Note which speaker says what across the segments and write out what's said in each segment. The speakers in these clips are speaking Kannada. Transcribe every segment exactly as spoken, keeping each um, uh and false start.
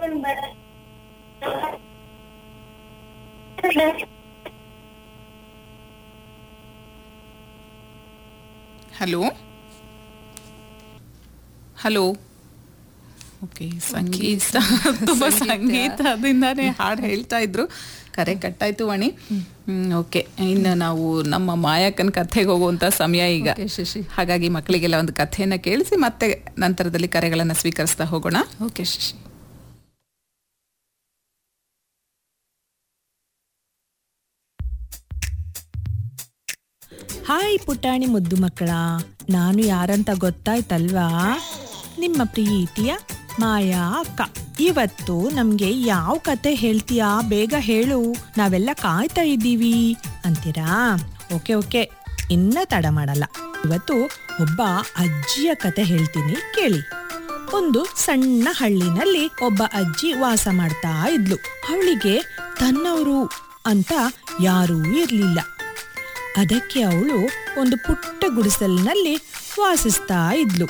Speaker 1: ಹಲೋ ಹಲೋ ಓಕೆ ಸಂಗೀತ ತುಂಬ ಸಂಗೀತದಿಂದಾನೇ ಹಾಡು ಹೇಳ್ತಾ ಇದ್ರು. ಕರೆ ಕಟ್ಟಾಯ್ತು ವಾಣಿ. ಓಕೆ, ಇನ್ನು ನಾವು ನಮ್ಮ ಮಾಯಕನ ಕಥೆಗೆ ಹೋಗುವಂಥ ಸಮಯ ಈಗ. ಹಾಗಾಗಿ ಮಕ್ಕಳಿಗೆಲ್ಲ ಒಂದು ಕಥೆಯನ್ನು ಕೇಳಿಸಿ ಮತ್ತೆ ನಂತರದಲ್ಲಿ ಕರೆಗಳನ್ನು ಸ್ವೀಕರಿಸ್ತಾ ಹೋಗೋಣ.
Speaker 2: ಓಕೆ ಶಶಿ.
Speaker 3: ಹಾಯ್ ಪುಟಾಣಿ ಮುದ್ದು ಮಕ್ಕಳ, ನಾನು ಯಾರಂತ ಗೊತ್ತಾಯ್ತಲ್ವಾ? ನಿಮ್ಮ ಪ್ರೀತಿಯ ಮಾಯಾ ಅಕ್ಕ. ಇವತ್ತು ನಮ್ಗೆ ಯಾವ ಕತೆ ಹೇಳ್ತೀಯಾ, ಬೇಗ ಹೇಳು, ನಾವೆಲ್ಲ ಕಾಯ್ತಾ ಇದ್ದೀವಿ ಅಂತೀರಾ? ಓಕೆ ಓಕೆ, ಇನ್ನ ತಡ ಮಾಡಲ್ಲ. ಇವತ್ತು ಒಬ್ಬ ಅಜ್ಜಿಯ ಕತೆ ಹೇಳ್ತೀನಿ, ಕೇಳಿ. ಒಂದು ಸಣ್ಣ ಹಳ್ಳಿನಲ್ಲಿ ಒಬ್ಬ ಅಜ್ಜಿ ವಾಸ ಮಾಡ್ತಾ ಇದ್ಲು. ಅವಳಿಗೆ ತನ್ನವರು ಅಂತ ಯಾರೂ ಇರ್ಲಿಲ್ಲ. ಅದಕ್ಕೆ ಅವಳು ಒಂದು ಪುಟ್ಟ ಗುಡಿಸಲಿನಲ್ಲಿ ವಾಸಿಸ್ತಾ ಇದ್ಲು.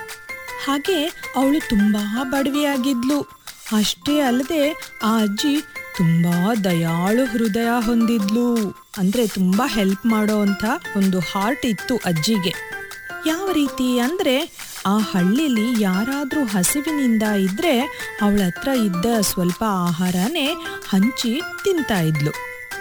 Speaker 3: ಹಾಗೆ ಅವಳು ತುಂಬಾ ಬಡವಿಯಾಗಿದ್ಲು. ಅಷ್ಟೇ ಅಲ್ಲದೆ ಆ ಅಜ್ಜಿ ತುಂಬಾ ದಯಾಳು ಹೃದಯ ಹೊಂದಿದ್ಲು. ಅಂದ್ರೆ ತುಂಬಾ ಹೆಲ್ಪ್ ಮಾಡೋ ಅಂತ ಒಂದು ಹಾರ್ಟ್ ಇತ್ತು ಅಜ್ಜಿಗೆ. ಯಾವ ರೀತಿ ಅಂದ್ರೆ, ಆ ಹಳ್ಳಿಲಿ ಯಾರಾದ್ರೂ ಹಸಿವಿನಿಂದ ಇದ್ರೆ ಅವಳ ಹತ್ರ ಇದ್ದ ಸ್ವಲ್ಪ ಆಹಾರನೇ ಹಂಚಿ ತಿಂತಾ ಇದ್ಲು.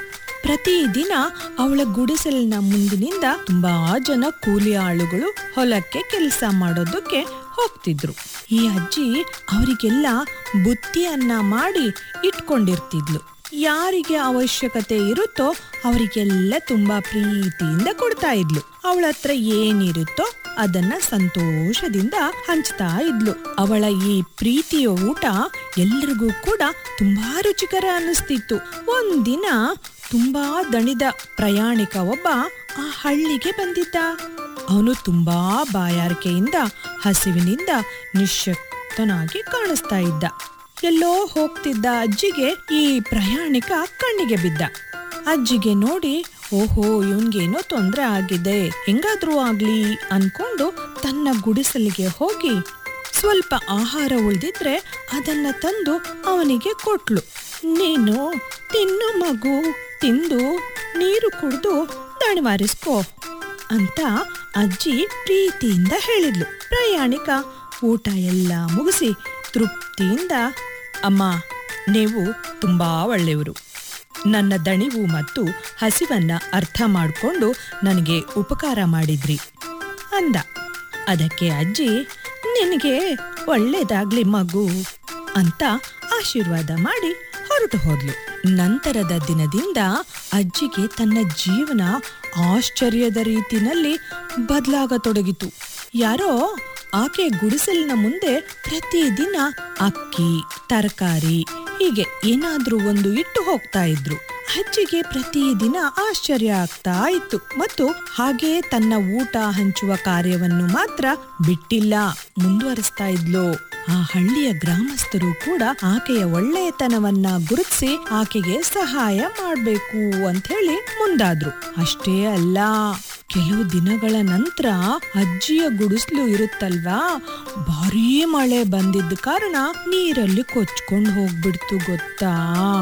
Speaker 3: ಪ್ರತಿದಿನ ಅವಳ ಗುಡಿಸಲಿನ ಮುಂದಿನಿಂದ ತುಂಬಾ ಜನ ಕೂಲಿ ಆಳುಗಳು ಹೊಲಕ್ಕೆ ಕೆಲಸ ಮಾಡೋದಕ್ಕೆ ಹೋಗ್ತಿದ್ರು. ಈ ಅಜ್ಜಿ ಅವರಿಗೆಲ್ಲ ಬುತ್ತಿಯನ್ನ ಮಾಡಿ ಇಟ್ಕೊಂಡಿರ್ತಿದ್ಲು. ಯಾರಿಗೆ ಅವಶ್ಯಕತೆ ಇರುತ್ತೋ ಅವರಿಗೆಲ್ಲ ತುಂಬಾ ಪ್ರೀತಿಯಿಂದ ಕೊಡ್ತಾ ಇದ್ಲು. ಅವಳ ಹತ್ರ ಏನಿರುತ್ತೋ ಅದನ್ನ ಸಂತೋಷದಿಂದ ಹಂಚ್ತಾ ಇದ್ಲು. ಅವಳ ಈ ಪ್ರೀತಿಯ ಊಟ ಎಲ್ರಿಗೂ ಕೂಡ ತುಂಬಾ ರುಚಿಕರ ಅನ್ನಿಸ್ತಿತ್ತು. ಒಂದಿನ ತುಂಬಾ ದಣಿದ ಪ್ರಯಾಣಿಕ ಒಬ್ಬ ಆ ಹಳ್ಳಿಗೆ ಬಂದಿದ್ದ. ಅವನು ತುಂಬಾ ಬಾಯಾರಿಕೆಯಿಂದ ಹಸಿವಿನಿಂದ ನಿಶ್ಶಕ್ತನಾಗಿ ಕಾಣಿಸ್ತಾ ಇದ್ದ. ಎಲ್ಲೋ ಹೋಗ್ತಿದ್ದ ಅಜ್ಜಿಗೆ ಈ ಪ್ರಯಾಣಿಕ ಕಣ್ಣಿಗೆ ಬಿದ್ದ. ಅಜ್ಜಿಗೆ ನೋಡಿ, ಓಹೋ, ಇವನ್ಗೇನೋ ತೊಂದ್ರೆ ಆಗಿದೆ, ಹೆಂಗಾದ್ರೂ ಆಗ್ಲಿ ಅನ್ಕೊಂಡು ತನ್ನ ಗುಡಿಸಲಿಗೆ ಹೋಗಿ ಸ್ವಲ್ಪ ಆಹಾರ ಉಳಿದಿದ್ರೆ ಅದನ್ನ ತಂದು ಅವನಿಗೆ ಕೊಟ್ಲು. ನೀನು ತಿನ್ನು ಮಗು, ತಿಂದು ನೀರು ಕುಡಿದು ದಣಿವಾರಿಸ್ಕೋ ಅಂತ ಅಜ್ಜಿ ಪ್ರೀತಿಯಿಂದ ಹೇಳಿದ್ಲು. ಪ್ರಯಾಣಿಕ ಊಟ ಎಲ್ಲ ಮುಗಿಸಿ ತೃಪ್ತಿಯಿಂದ, ಅಮ್ಮ, ನೀವು ತುಂಬಾ ಒಳ್ಳೆಯವರು, ನನ್ನ ದಣಿವು ಮತ್ತು ಹಸಿವನ್ನ ಅರ್ಥ ಮಾಡಿಕೊಂಡು ನನಗೆ ಉಪಕಾರ ಮಾಡಿದ್ರಿ ಅಂದ. ಅದಕ್ಕೆ ಅಜ್ಜಿ, ನಿನಗೆ ಒಳ್ಳೇದಾಗ್ಲಿ ಮಗು ಅಂತ ಆಶೀರ್ವಾದ ಮಾಡಿ ಹೊರಟು ಹೋದ್ಲು. ನಂತರದ ದಿನದಿಂದ ಅಜ್ಜಿಗೆ ತನ್ನ ಜೀವನ ಆಶ್ಚರ್ಯದ ರೀತಿನಲ್ಲಿ ಬದಲಾಗತೊಡಗಿತು. ಯಾರೋ ಆಕೆ ಗುಡಿಸಲಿನ ಮುಂದೆ ಪ್ರತಿದಿನ ಅಕ್ಕಿ, ತರಕಾರಿ ಹೀಗೆ ಏನಾದ್ರೂ ಒಂದು ಇಟ್ಟು ಹೋಗ್ತಾ ಇದ್ರು. ಅಜ್ಜಿಗೆ ಪ್ರತಿದಿನ ಆಶ್ಚರ್ಯ ಆಗ್ತಾ ಇತ್ತು ಮತ್ತು ಹಾಗೆ ತನ್ನ ಊಟ ಹಂಚುವ ಕಾರ್ಯವನ್ನು ಮಾತ್ರ ಬಿಟ್ಟಿಲ್ಲ, ಮುಂದುವರಿಸ್ತಾ ಇದ್ಲು. ಆ ಹಳ್ಳಿಯ ಗ್ರಾಮಸ್ಥರು ಕೂಡ ಆಕೆಯ ಒಳ್ಳೆಯತನವನ್ನ ಗುರುತಿಸಿ ಆಕೆಗೆ ಸಹಾಯ ಮಾಡ್ಬೇಕು ಅಂತ ಹೇಳಿ ಮುಂದಾದ್ರು. ಅಷ್ಟೇ ಅಲ್ಲ, ಕೆಲವು ದಿನಗಳ ನಂತರ ಅಜ್ಜಿಯ ಗುಡಿಸ್ಲು ಇರುತ್ತಲ್ವಾ, ಭಾರೀ ಮಳೆ ಬಂದಿದ್ದ ಕಾರಣ ನೀರಲ್ಲಿ ಕೊಚ್ಕೊಂಡು ಹೋಗ್ಬಿಡ್ತು ಗೊತ್ತಾ.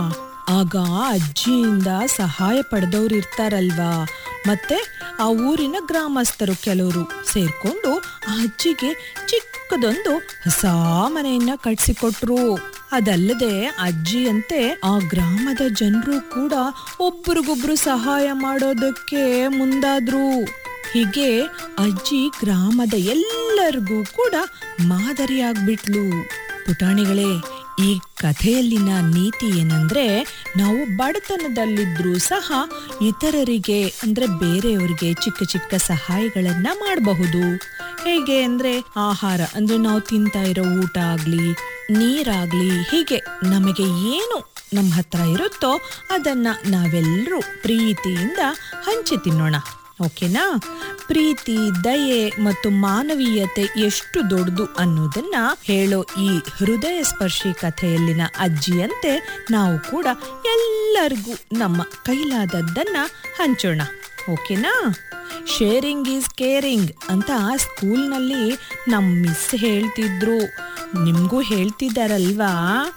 Speaker 3: ಆಗ ಅಜ್ಜಿಯಿಂದ ಸಹಾಯ ಪಡೆದವ್ರು ಇರ್ತಾರಲ್ವಾ, ಮತ್ತೆ ಆ ಊರಿನ ಗ್ರಾಮಸ್ಥರು ಕೆಲವರು ಸೇರ್ಕೊಂಡು ಆ ಅಜ್ಜಿಗೆ ಚಿಕ್ಕದೊಂದು ಹೊಸ ಮನೆಯನ್ನ ಕಟ್ಸಿಕೊಟ್ರು. ಅದಲ್ಲದೆ ಅಜ್ಜಿಯಂತೆ ಆ ಗ್ರಾಮದ ಜನರು ಕೂಡ ಒಬ್ರಿಗೊಬ್ರು ಸಹಾಯ ಮಾಡೋದಕ್ಕೆ ಮುಂದಾದ್ರು. ಹೀಗೆ ಅಜ್ಜಿ ಗ್ರಾಮದ ಎಲ್ಲರಿಗೂ ಕೂಡ ಮಾದರಿಯಾಗ್ಬಿಟ್ಲು. ಪುಟಾಣಿಗಳೇ, ಈ ಕಥೆಯಲ್ಲಿನ ನೀತಿ ಏನಂದ್ರೆ, ನಾವು ಬಡತನದಲ್ಲಿದ್ರೂ ಸಹ ಇತರರಿಗೆ ಅಂದ್ರೆ ಬೇರೆಯವರಿಗೆ ಚಿಕ್ಕ ಚಿಕ್ಕ ಸಹಾಯಗಳನ್ನ ಮಾಡಬಹುದು. ಹೇಗೆ ಅಂದ್ರೆ, ಆಹಾರ ಅಂದ್ರೆ ನಾವು ತಿಂತಾ ಇರೋ ಊಟ ಆಗ್ಲಿ, ನೀರಾಗ್ಲಿ, ಹೀಗೆ ನಮಗೆ ಏನು ನಮ್ಮ ಹತ್ರ ಇರುತ್ತೋ ಅದನ್ನ ನಾವೆಲ್ಲರೂ ಪ್ರೀತಿಯಿಂದ ಹಂಚಿ ತಿನ್ನೋಣ. ಓಕೆನಾ? ಪ್ರೀತಿ, ದಯೆ ಮತ್ತು ಮಾನವೀಯತೆ ಎಷ್ಟು ದೊಡ್ಡದು ಅನ್ನೋದನ್ನ ಹೇಳೋ ಈ ಹೃದಯ ಸ್ಪರ್ಶಿ ಕಥೆಯಲ್ಲಿನ ಅಜ್ಜಿಯಂತೆ ನಾವು ಕೂಡ ಎಲ್ಲರಿಗೂ ನಮ್ಮ ಕೈಲಾದದ್ದನ್ನ ಹಂಚೋಣ. ಓಕೆನಾ? ಶೇರಿಂಗ್ ಈಸ್ ಕೇರಿಂಗ್ ಅಂತ ಸ್ಕೂಲ್ನಲ್ಲಿ ನಮ್ ಮಿಸ್ ಹೇಳ್ತಿದ್ರು. ನಿಮ್ಗೂ ಹೇಳ್ತಿದ್ದಾರಲ್ವಾ?